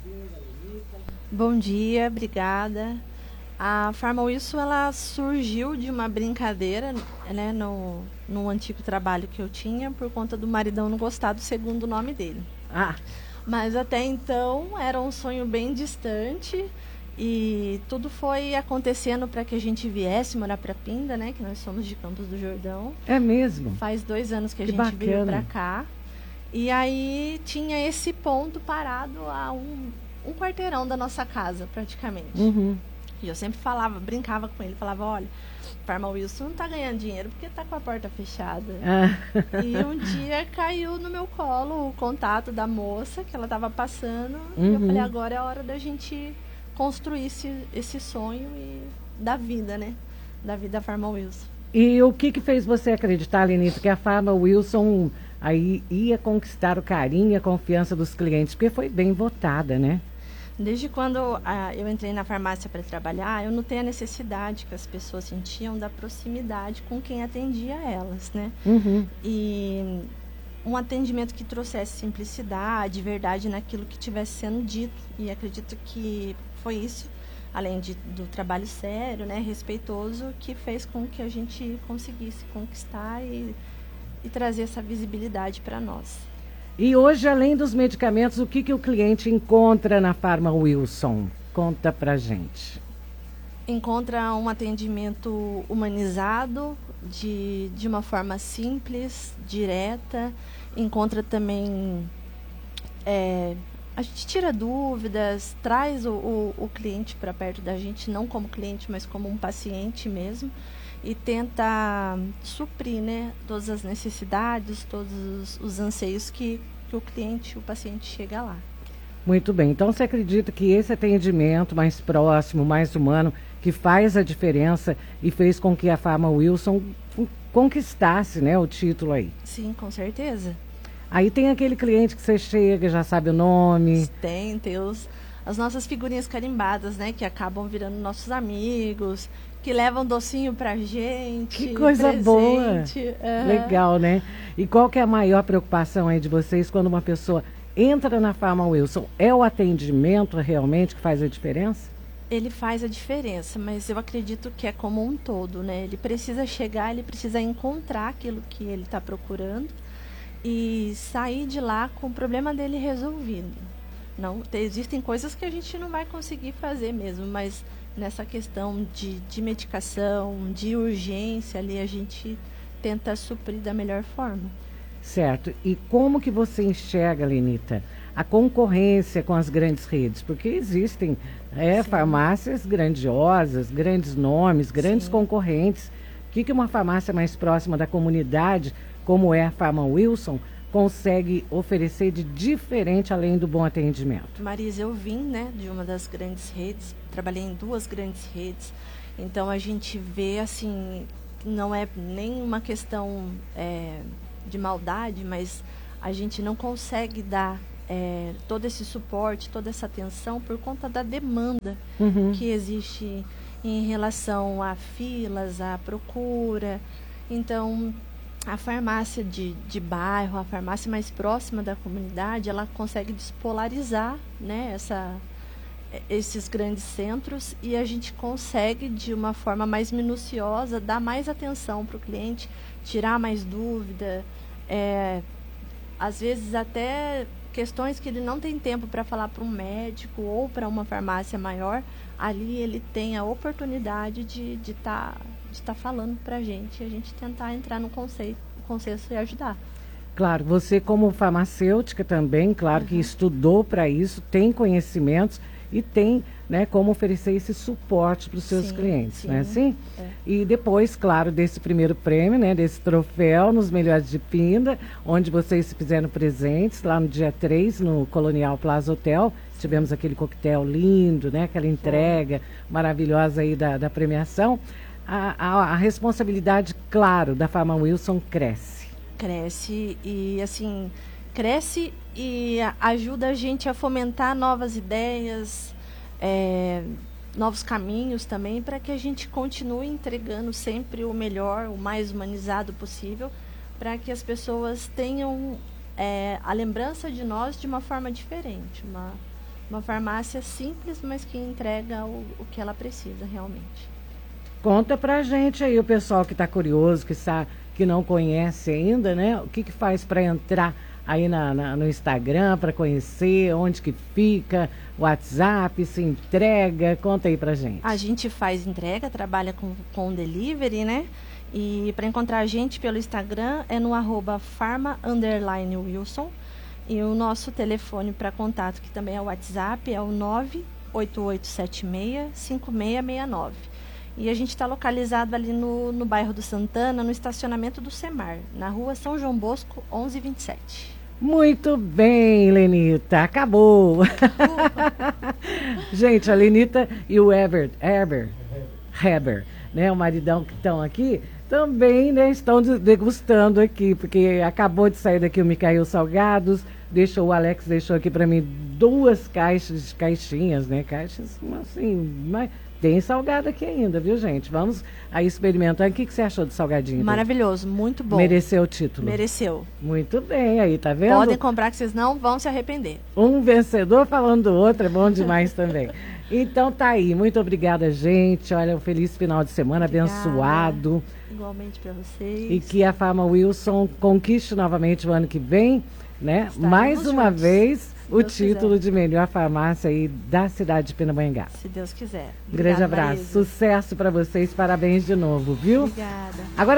Bom dia, obrigada. A Farma Wilson, ela surgiu de uma brincadeira, né, no antigo trabalho que eu tinha, por conta do maridão não gostar do segundo nome dele. Ah, Mas até então era um sonho bem distante e tudo foi acontecendo para que a gente viesse morar para Pinda, né, que nós somos de Campos do Jordão. é mesmo? Faz 2 anos que a Que gente veio bacana. para cá. E aí tinha esse ponto parado a um quarteirão da nossa casa, praticamente. Uhum. E eu sempre falava, brincava com ele, falava, olha, Farma Wilson não tá ganhando dinheiro porque tá com a porta fechada. Ah. E um dia caiu no meu colo o contato da moça que ela estava passando. E eu Uhum. falei, agora é a hora da gente construir esse sonho da vida, né? Da vida da Farma Wilson. E o que fez você acreditar, Lenita, que a Farma Wilson aí ia conquistar o carinho e a confiança dos clientes? Porque foi bem votada, né? Desde quando eu entrei na farmácia para trabalhar, eu notei a necessidade que as pessoas sentiam da proximidade com quem atendia elas, né? Uhum. E um atendimento que trouxesse simplicidade, verdade naquilo que estivesse sendo dito. E acredito que foi isso, além do trabalho sério, né, respeitoso, que fez com que a gente conseguisse conquistar e trazer essa visibilidade para nós. E hoje, além dos medicamentos, o que o cliente encontra na Farma Wilson? Conta pra gente. Encontra um atendimento humanizado, de uma forma simples, direta. Encontra também... a gente tira dúvidas, traz o cliente para perto da gente, não como cliente, mas como um paciente mesmo. E tenta suprir, né, todas as necessidades, todos os anseios que o cliente, o paciente chega lá. Muito bem. Então, você acredita que esse atendimento mais próximo, mais humano, que faz a diferença e fez com que a Farma Wilson conquistasse, né, o título aí? Sim, com certeza. Aí tem aquele cliente que você chega, já sabe o nome. Tem as nossas figurinhas carimbadas, né, que acabam virando nossos amigos, que levam docinho pra gente. Que coisa presente. boa! Uhum. Legal, né? E qual que é a maior preocupação aí de vocês quando uma pessoa entra na Farma Wilson? É o atendimento realmente que faz a diferença? Ele faz a diferença, mas eu acredito que é como um todo, né? Ele precisa chegar, ele precisa encontrar aquilo que ele está procurando e sair de lá com o problema dele resolvido. Não, existem coisas que a gente não vai conseguir fazer mesmo, mas nessa questão de medicação, de urgência ali, a gente tenta suprir da melhor forma. Certo. E como que você enxerga, Lenita, a concorrência com as grandes redes? Porque existem farmácias grandiosas, grandes nomes, grandes Sim. concorrentes. O que uma farmácia mais próxima da comunidade, como é a Farma Wilson, consegue oferecer de diferente além do bom atendimento? Marisa, eu vim, né, de uma das grandes redes, trabalhei em 2 grandes redes, então a gente vê, assim, não é nem uma questão de maldade, mas a gente não consegue dar todo esse suporte, toda essa atenção por conta da demanda que existe em relação a filas, a procura. Então, a farmácia de bairro, a farmácia mais próxima da comunidade, ela consegue despolarizar, né, esses grandes centros e a gente consegue, de uma forma mais minuciosa, dar mais atenção para o cliente, tirar mais dúvida, às vezes até questões que ele não tem tempo para falar para um médico ou para uma farmácia maior, ali ele tem a oportunidade de tá falando para a gente tentar entrar no consenso e ajudar. Claro, você como farmacêutica também, claro que estudou para isso, tem conhecimentos e tem, né, como oferecer esse suporte para os seus clientes, sim, não é assim? É. E depois, claro, desse primeiro prêmio, né, desse troféu nos Melhores de Pinda, onde vocês se fizeram presentes, lá no dia 3, no Colonial Plaza Hotel, tivemos aquele coquetel lindo, né, aquela entrega maravilhosa aí da premiação. A responsabilidade, claro, da Farma Wilson cresce. Cresce e, assim, cresce e ajuda a gente a fomentar novas ideias, novos caminhos também, para que a gente continue entregando sempre o melhor, o mais humanizado possível, para que as pessoas tenham a lembrança de nós de uma forma diferente, Uma farmácia simples, mas que entrega o que ela precisa realmente. Conta pra gente aí, o pessoal que está curioso, que não conhece ainda, né? O que faz para entrar aí no Instagram, para conhecer, onde que fica, WhatsApp, se entrega, conta aí pra gente. A gente faz entrega, trabalha com delivery, né? E para encontrar a gente pelo Instagram é no @farma_wilson. E o nosso telefone para contato, que também é o WhatsApp, é o 98876-5669. E a gente está localizado ali no bairro do Santana, no estacionamento do Semar, na rua São João Bosco, 1127. Muito bem, Lenita, acabou. Gente, a Lenita e o Heber, né, o maridão que estão aqui, também, né, estão degustando aqui, porque acabou de sair daqui o Micael Salgados, o Alex deixou aqui para mim 2 caixinhas, né, caixas assim, mas tem salgado aqui ainda, viu, gente? Vamos aí experimentar. O que você achou do salgadinho? Maravilhoso, muito bom. Mereceu o título? Mereceu. Muito bem, aí, tá vendo? Podem comprar que vocês não vão se arrepender. Um vencedor falando do outro é bom demais também. Então tá aí, muito obrigada, gente. Olha, um feliz final de semana, obrigada. Abençoado. Igualmente para vocês. E que a Farma Wilson conquiste novamente o ano que vem, né? Estaremos mais uma juntos, vez o Deus título quiser. de melhor farmácia aí da cidade de Pindamonhangaba. Se Deus quiser. Grande Obrigada, abraço, Marisa. sucesso para vocês, parabéns de novo, viu? Obrigada. Agora